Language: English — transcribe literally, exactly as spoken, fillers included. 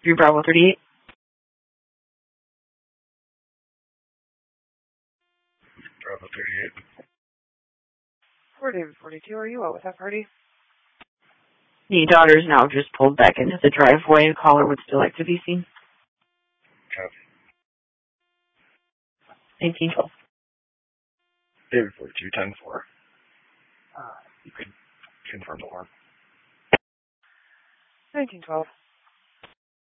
three Bravo thirty-eight. Bravo thirty-eight. four David forty-two, are you out with that party? The daughter's now just pulled back into the driveway. A caller would still like to be seen. Copy. nineteen twelve. David forty-two, ten four. Uh, you could confirm the horn. nineteen twelve.